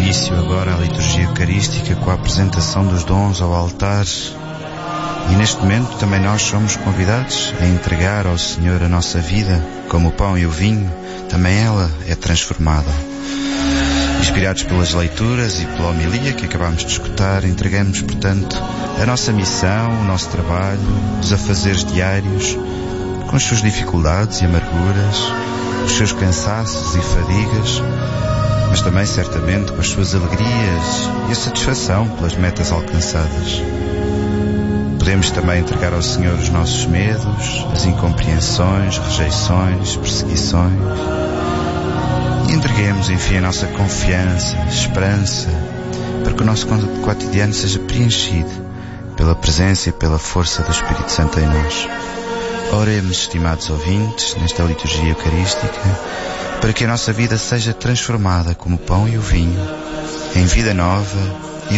início agora à liturgia eucarística com a apresentação dos dons ao altar. E neste momento também nós somos convidados a entregar ao Senhor a nossa vida, como o pão e o vinho, também ela é transformada. Inspirados pelas leituras e pela homilia que acabámos de escutar, entregamos, portanto, a nossa missão, o nosso trabalho, os afazeres diários, com as suas dificuldades e amarguras, os seus cansaços e fadigas, mas também certamente com as suas alegrias e a satisfação pelas metas alcançadas. Podemos também entregar ao Senhor os nossos medos, as incompreensões, rejeições, perseguições. E entreguemos, enfim, a nossa confiança, esperança, para que o nosso cotidiano seja preenchido pela presença e pela força do Espírito Santo em nós. Oremos, estimados ouvintes, nesta liturgia eucarística, para que a nossa vida seja transformada como o pão e o vinho, em vida nova,